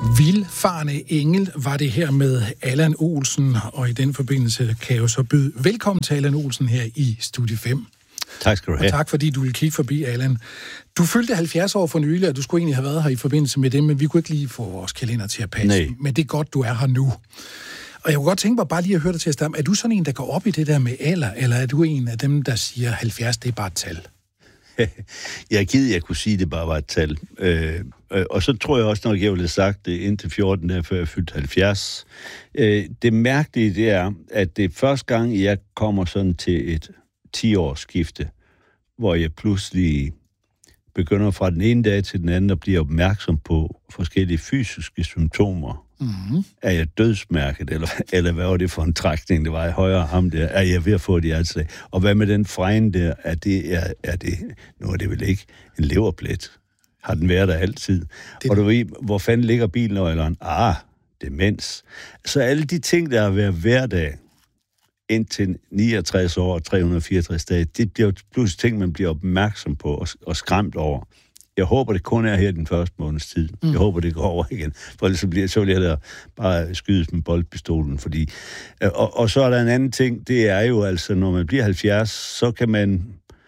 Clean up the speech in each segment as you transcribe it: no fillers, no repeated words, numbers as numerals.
Vildfarne engel var det her med Allan Olsen, og i den forbindelse kan jeg jo så byde velkommen til Allan Olsen her i Studie 5. Tak skal du have. Og tak fordi du ville kigge forbi, Allan. Du fyldte 70 år for nylig, og du skulle egentlig have været her i forbindelse med det, men vi kunne ikke lige få vores kalender til at passe. Nej. Men det er godt, du er her nu. Og jeg kunne godt tænke mig bare lige at høre dig til at starte. Er du sådan en, der går op i det der med alder, eller er du en af dem, der siger 70, det er bare et tal? Jeg kunne sige, det bare var et tal. Og så tror jeg også, når jeg ville have sagt det indtil 14 dage før jeg fyldte 70. Det mærkelige, det er, at det er første gang, jeg kommer sådan til et 10-årsskifte, hvor jeg pludselig begynder fra den ene dag til den anden at blive opmærksom på forskellige fysiske symptomer. Mm-hmm. Er jeg dødsmærket, eller hvad var det for en trækning, det var i højre arm der? Er jeg ved at få det altså? Og hvad med den fregne der? Er det, nu er det vel ikke en leverplet? Har den været der altid? Og du ved, hvor fanden ligger bilnøgleren? Demens. Så alle de ting, der har været hverdag, indtil 69 år og 364 dage, det bliver pludselig ting, man bliver opmærksom på og skræmt over. Jeg håber, det kun er her den første måneds tid. Jeg håber, det går over igen. For ellers så vil jeg da bare skydes med boldpistolen. Fordi, og så er der en anden ting, det er jo altså, når man bliver 70, så kan man,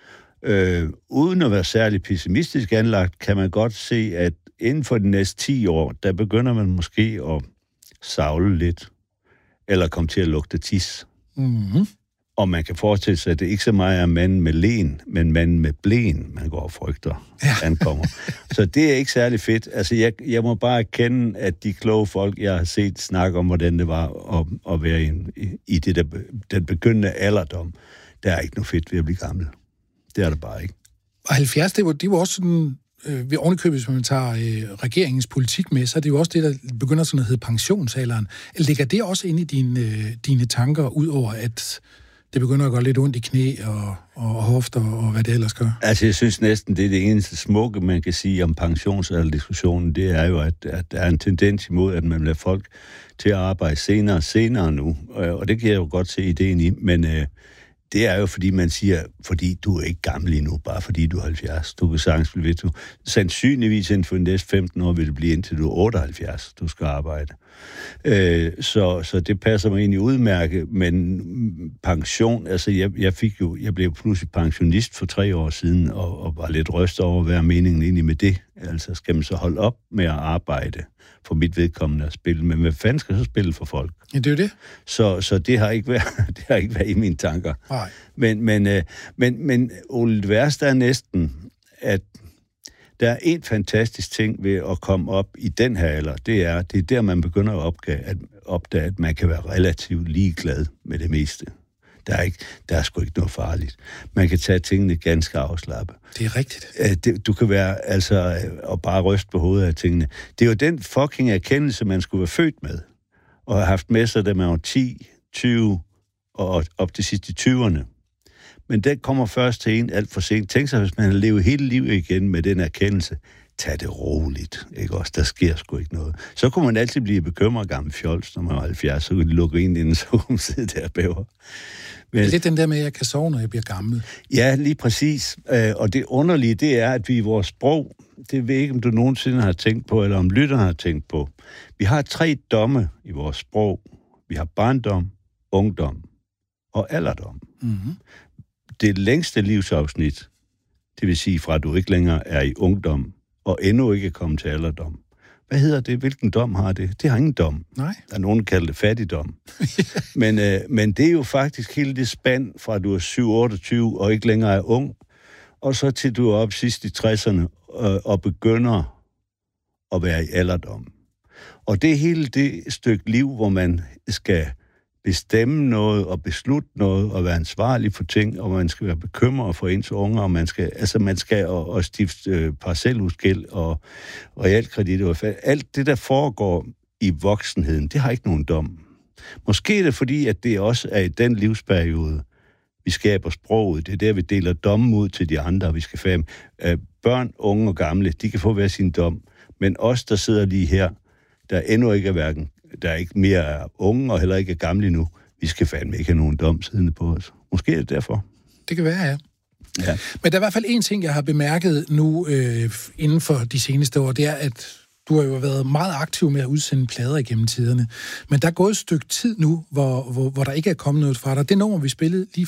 uden at være særlig pessimistisk anlagt, kan man godt se, at inden for de næste 10 år, der begynder man måske at savle lidt, eller komme til at lugte tis. Mm-hmm. Og man kan forestille sig, at det ikke så meget er manden med len, men manden med blæn, man går og frygter, ankommer. Så det er ikke særlig fedt. Altså, jeg må bare erkende, at de kloge folk, jeg har set snakke om, hvordan det var at være i det den begyndende alderdom, der er ikke noget fedt ved at blive gammel. Det er der bare ikke. Og 70, det var også sådan, ved ovenikøbet, hvis man tager regeringens politik med, så er det jo også det, der begynder sådan at hedde pensionsalderen. Ligger det også inde i dine tanker, ud over at det begynder at gå lidt ondt i knæ og hofter og hvad det ellers gør? Altså, jeg synes næsten, det er det eneste smukke, man kan sige om pensionsalder-diskussionen, det er jo, at der er en tendens imod, at man vil have folk til at arbejde senere nu. Og det kan jeg jo godt se ideen i, men det er jo, fordi man siger, fordi du er ikke gammel endnu, bare fordi du er 70. Du kan sagtens blive ved, du sandsynligvis inden for de næste 15 år vil det blive indtil du er 78, du skal arbejde. Så det passer mig egentlig udmærket, men pension, altså jeg blev pludselig pensionist for 3 år siden, og var lidt rystet over, hvad er meningen egentlig med det? Altså, skal man så holde op med at arbejde for mit vedkommende at spille, men hvad fanden skal så spille for folk? Ja, det er jo det. Så det har ikke været i mine tanker. Nej. Men Ole, det værste er næsten, at der er en fantastisk ting ved at komme op i den her alder, det er der, man begynder at opdage, at man kan være relativt ligeglad med det meste. Der er sgu ikke noget farligt. Man kan tage tingene ganske afslappet. Det er rigtigt. Du kan være, og bare ryste på hovedet af tingene. Det er jo den fucking erkendelse, man skulle være født med, og have haft med sig, da man var 10, 20 og op til sidst i 20'erne. Men den kommer først til en alt for sent. Tænk sig, hvis man har levet hele livet igen med den erkendelse. Tag det roligt, ikke også? Der sker sgu ikke noget. Så kunne man altid blive bekymret gammel fjols, når man var 70, så kunne de lukke ind inden, så kunne man sidde der og bæver. Men lidt den der med, at jeg kan sove, når jeg bliver gammel. Ja, lige præcis. Og det underlige, det er, at vi i vores sprog, det ved ikke, om du nogensinde har tænkt på, eller om lytterne har tænkt på. Vi har 3 domme i vores sprog. Vi har barndom, ungdom og alderdom. Mm-hmm. Det længste livsafsnit, det vil sige fra, at du ikke længere er i ungdom, og endnu ikke er kommet til alderdom. Hvad hedder det? Hvilken dom har det? Det har ingen dom. Nej. Der er nogen, der kalder det fattigdom. Men det er jo faktisk hele det spand fra, at du er 7-28 og ikke længere er ung, og så til du er op sidst i 60'erne og begynder at være i alderdom. Og det er hele det stykke liv, hvor man skal bestemme noget og beslutte noget og være ansvarlig for ting, og man skal være bekymret for ens unger, og man skal og stifte parcelhusgæld og realkredit. Alt det, der foregår i voksenheden, det har ikke nogen dom. Måske er det fordi, at det også er i den livsperiode, vi skaber sproget. Det er der, vi deler dommen ud til de andre. Vi skal færre børn, unge og gamle, de kan få hver sin dom. Men os, der sidder lige her, der endnu ikke er hverken, der er ikke mere er unge og heller ikke er gamle endnu, vi skal fandme ikke have nogen dom siddende på os. Måske er det derfor. Det kan være, ja. Men der er i hvert fald en ting, jeg har bemærket nu inden for de seneste år, det er, at Du har jo været meget aktiv med at udsende plader igennem tiderne. Men der er gået et stykke tid nu, hvor der ikke er kommet noget fra dig. Det nummer, vi spillede lige